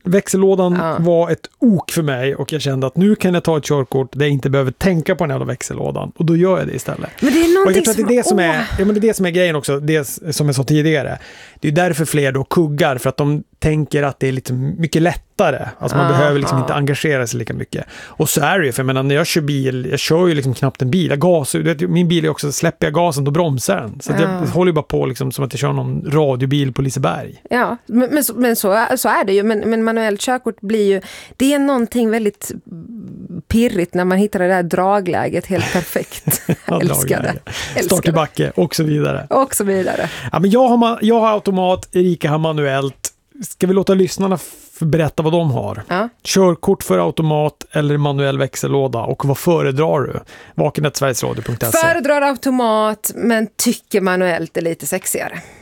växellådan var ett ok för mig och jag kände att nu kan jag ta ett körkort där jag inte behöver tänka på den här växellådan och då gör jag det istället. Men det är någonting och det är det som är grejen också, det som jag sa tidigare. Det är därför fler då kuggar, för att de tänker att det är lite mycket lättare. Alltså man behöver liksom inte engagera sig lika mycket. Och så är det ju, för jag menar, när jag kör bil, jag kör ju liksom knappt en bil. Min bil är också, släpper jag gasen då bromsar den. Så att jag håller ju bara på liksom som att jag kör någon radiobil på Liseberg. Ja, men så är det ju. Men manuellt körkort blir ju, det är någonting väldigt pirrigt när man hittar det där dragläget helt perfekt. Älskar det. Start i backe och så vidare. Och så vidare. Ja, men jag har automat, Erika har manuellt. Ska vi låta lyssnarna berätta vad de har? Ja. Körkort för automat eller manuell växellåda, och vad föredrar du? vaken@sverigesradio.se. Föredrar automat men tycker manuellt är lite sexigare.